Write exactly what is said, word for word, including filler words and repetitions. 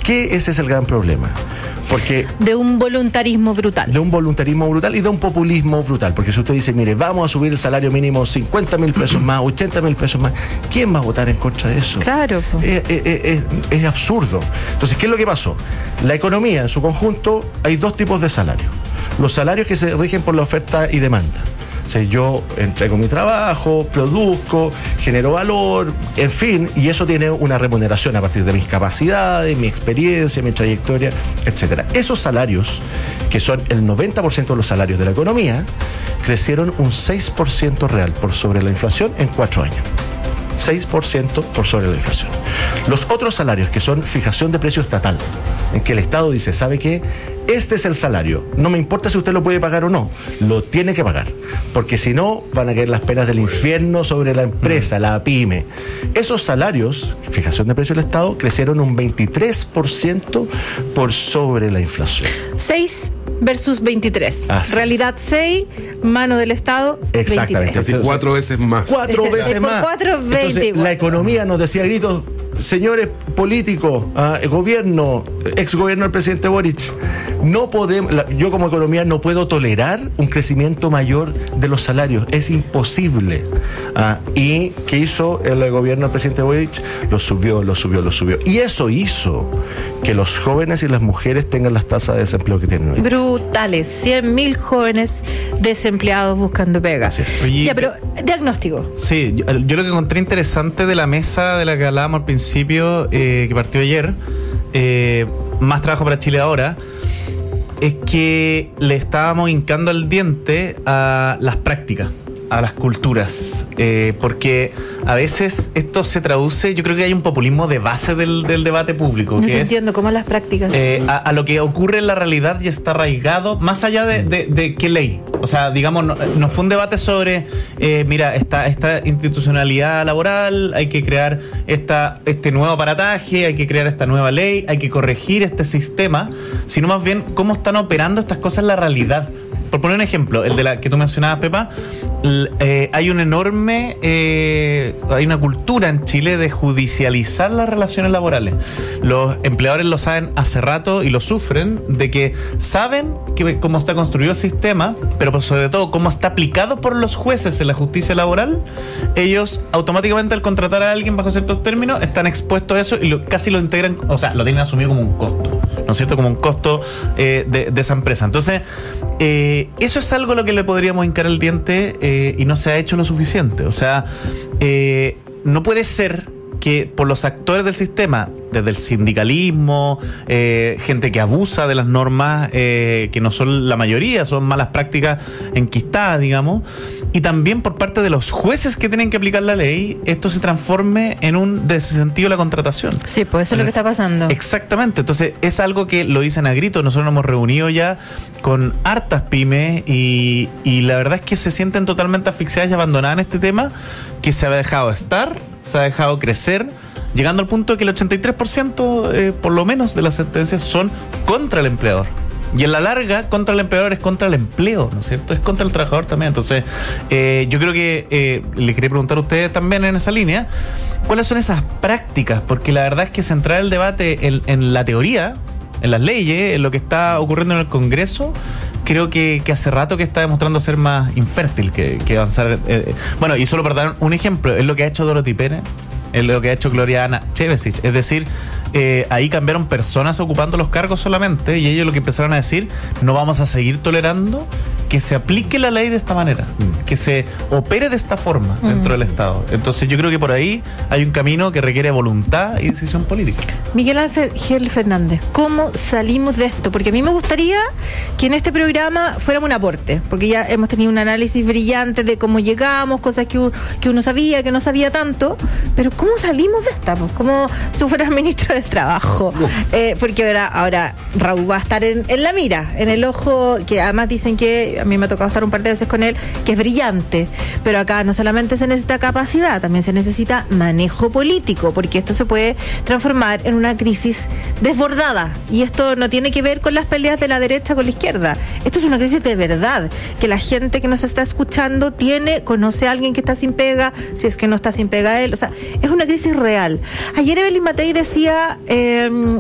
¿Qué ese es el gran problema? Porque de un voluntarismo brutal. De un voluntarismo brutal y de un populismo brutal. Porque si usted dice, mire, vamos a subir el salario mínimo cincuenta mil pesos más, ochenta mil pesos más, ¿quién va a votar en contra de eso? Claro. Es, es, es, es absurdo. Entonces, ¿qué es lo que pasó? La economía en su conjunto, hay dos tipos de salarios. Los salarios que se rigen por la oferta y demanda. O sea, yo entrego mi trabajo, produzco, genero valor, en fin, y eso tiene una remuneración a partir de mis capacidades, mi experiencia, mi trayectoria, etcétera. Esos salarios, que son el noventa por ciento de los salarios de la economía, crecieron un seis por ciento real por sobre la inflación en cuatro años. seis por ciento por sobre la inflación. Los otros salarios, que son fijación de precio estatal, en que el Estado dice, ¿sabe qué? Este es el salario, no me importa si usted lo puede pagar o no, lo tiene que pagar, porque si no van a caer las penas del infierno sobre la empresa, la pyme. Esos salarios, fijación de precio del Estado, crecieron un veintitrés por ciento por sobre la inflación. seis versus veintitrés. Así Realidad es. seis, mano del Estado, exactamente. veintitrés. Casi cuatro veces más. Cuatro veces Por más. cuatro, veinte Entonces, igual. la economía nos decía a gritos, señores políticos, ah, gobierno, ex gobierno del presidente Boric, no podemos, la, yo como economía no puedo tolerar un crecimiento mayor de los salarios, es imposible. Ah, y ¿qué hizo el gobierno del presidente Boric? Lo subió, lo subió, lo subió. Y eso hizo que los jóvenes y las mujeres tengan las tasas de desempleo que tienen hoy. Brutales, cien mil jóvenes desempleados buscando pega. Oye, Ya, pero diagnóstico. Sí, yo, yo lo que encontré interesante de la mesa de la que hablábamos al principio, eh, que partió ayer, eh, Más Trabajo para Chile Ahora, es que le estábamos hincando el diente a las prácticas, a las culturas, eh, porque a veces esto se traduce, yo creo que hay un populismo de base del, del debate público, No que te es entiendo cómo las prácticas. eh, a, a lo que ocurre en la realidad y está arraigado, más allá de, de, de qué ley. O sea, digamos, no, no fue un debate sobre, eh, mira, esta, esta institucionalidad laboral, hay que crear esta, este nuevo aparataje, hay que crear esta nueva ley, hay que corregir este sistema, sino más bien cómo están operando estas cosas en la realidad. Por poner un ejemplo, el de la que tú mencionabas, Pepa, l- eh, hay un enorme, eh, hay una cultura en Chile de judicializar las relaciones laborales. Los empleadores lo saben hace rato y lo sufren, de que saben que, cómo está construido el sistema, pero por sobre todo cómo está aplicado por los jueces en la justicia laboral. Ellos automáticamente, al contratar a alguien bajo ciertos términos, están expuestos a eso y lo, casi lo integran, o sea, lo tienen asumido como un costo, ¿no es cierto? Como un costo eh, de, de esa empresa. Entonces, eh, eso es algo a lo que le podríamos hincar el diente, eh, y no se ha hecho lo suficiente. O sea, eh, no puede ser que por los actores del sistema, desde el sindicalismo, eh, gente que abusa de las normas, eh, que no son la mayoría, son malas prácticas enquistadas, digamos, y también por parte de los jueces que tienen que aplicar la ley, esto se transforme en un desincentivo de la contratación. Sí, pues eso es lo que está pasando. Exactamente, entonces es algo que lo dicen a gritos. Nosotros nos hemos reunido ya con hartas pymes y, y la verdad es que se sienten totalmente asfixiadas y abandonadas en este tema, que se ha dejado estar, se ha dejado crecer, llegando al punto de que el ochenta y tres por ciento eh, por lo menos de las sentencias son contra el empleador. Y en la larga, contra el empleador es contra el empleo, ¿no es cierto? Es contra el trabajador también. Entonces, eh, yo creo que eh, le quería preguntar a ustedes también en esa línea, ¿cuáles son esas prácticas? Porque la verdad es que centrar el debate en, en la teoría, en las leyes, en lo que está ocurriendo en el Congreso, creo que, que hace rato que está demostrando ser más infértil que, que avanzar. Eh, bueno, y solo para dar un ejemplo, es lo que ha hecho Dorothy Pérez, es lo que ha hecho Gloriana Chevesich. Es decir, eh, ahí cambiaron personas ocupando los cargos solamente, y ellos lo que empezaron a decir, no vamos a seguir tolerando que se aplique la ley de esta manera, mm. que se opere de esta forma mm. dentro del Estado. Entonces yo creo que por ahí hay un camino que requiere voluntad y decisión política. Miguel Ángel Fernández, ¿cómo salimos de esto? Porque a mí me gustaría que en este programa fuéramos un aporte, porque ya hemos tenido un análisis brillante de cómo llegamos, cosas que, que uno sabía, que no sabía tanto, pero ¿cómo salimos de esta? Pues, como si tú fueras ministro del Trabajo. Eh, porque ahora, ahora Raúl va a estar en, en la mira, en el ojo, que además dicen que, a mí me ha tocado estar un par de veces con él, que es brillante, pero acá no solamente se necesita capacidad, también se necesita manejo político, porque esto se puede transformar en una crisis desbordada, y esto no tiene que ver con las peleas de la derecha con la izquierda, esto es una crisis de verdad, que la gente que nos está escuchando tiene, conoce a alguien que está sin pega, si es que no está sin pega él, o sea, es una crisis real. Ayer Evelyn Matei decía, eh,